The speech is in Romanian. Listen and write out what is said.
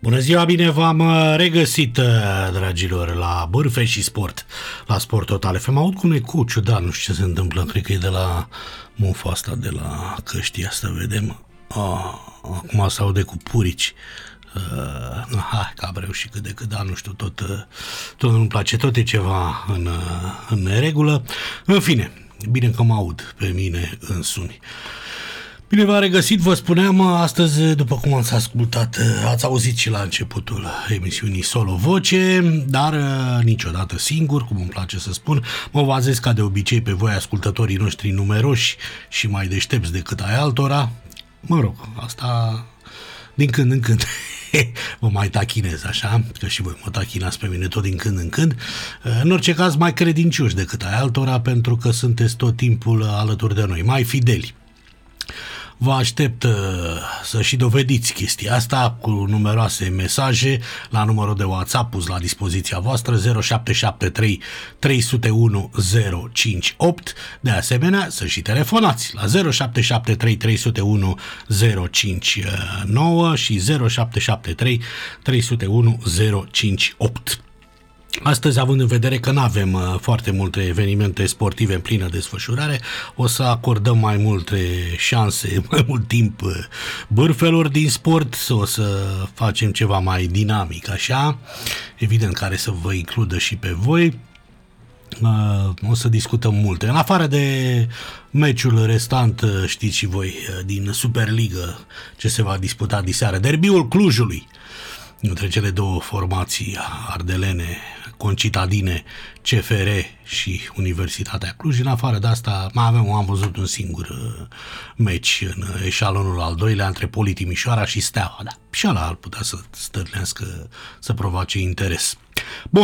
Bună ziua, bine v-am regăsit, dragilor, la Bârfe și Sport, la Sport Total FM. Aud cu un ecou ciudat, nu știu ce se întâmplă, cred că e de la mufa asta, de la căștia asta, vedem. Acum se aude cu purici. Hai că am reușit cât de cât, dar nu știu, tot nu-mi place, tot e ceva în neregulă. În fine, bine că mă aud pe mine însumi. Bine v-am regăsit, vă spuneam astăzi, după cum ați ascultat, ați auzit și la începutul emisiunii Solo Voce, dar niciodată singur, cum îmi place să spun. Mă bazez ca de obicei pe voi, ascultătorii noștri numeroși și mai deștepți decât ai altora. Mă rog, asta din când în când vă mai tachinez așa, că și voi mă tachinați pe mine tot din când în când. În orice caz mai credincioși decât ai altora, pentru că sunteți tot timpul alături de noi, mai fideli. Vă aștept să și dovediți chestia asta cu numeroase mesaje la numărul de WhatsApp pus la dispoziția voastră 0773 301 058. De asemenea, să și telefonați la 0773 301 059 și 0773 301 058. Astăzi, având în vedere că nu avem foarte multe evenimente sportive în plină desfășurare, o să acordăm mai multe șanse, mai mult timp bârfelor din sport, o să facem ceva mai dinamic, așa, evident, care să vă includă și pe voi. O să discutăm multe. În afară de meciul restant, știți și voi, din Superligă, ce se va disputa diseară, derbiul Clujului, între cele două formații ardelene, concitadine, CFR și Universitatea Cluj. În afară de asta am văzut un singur meci în eșalonul al doilea între Poli Timișoara și Steaua. Da, și ăla ar putea să stârnească, să provoace interes. Bun.